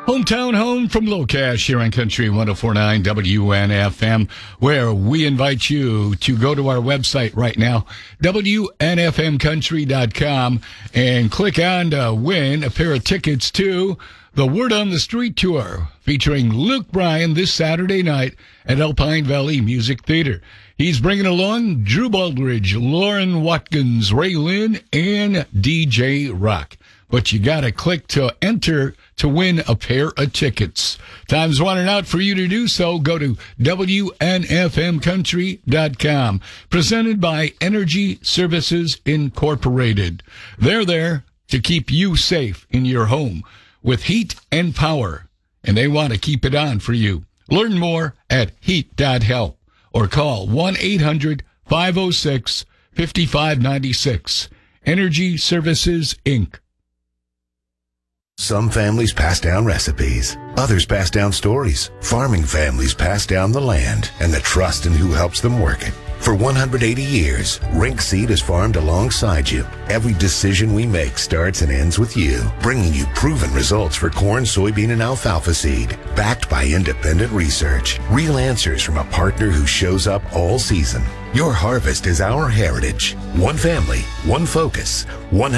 Hometown home from Locash here on Country 104.9 WNFM, where we invite you to go to our website right now, WNFMcountry.com, and click on to win a pair of tickets to the Word on the Street Tour, featuring Luke Bryan this Saturday night at Alpine Valley Music Theater. He's bringing along Drew Baldridge, Lauren Watkins, Ray Lynn, and DJ Rock. But you got to click to enter to win a pair of tickets. Time's running out for you to do so. Go to WNFMcountry.com. Presented by Energy Services Incorporated. They're there to keep you safe in your home with heat and power, and they want to keep it on for you. Learn more at heat.help or call 1-800-506-5596. Energy Services, Inc. Some families pass down recipes. Others pass down stories. Farming families pass down the land and the trust in who helps them work it. For 180 years, Rink Seed has farmed alongside you. Every decision we make starts and ends with you, bringing you proven results for corn, soybean, and alfalfa seed. Backed by independent research. Real answers from a partner who shows up all season. Your harvest is our heritage. One family, one focus, one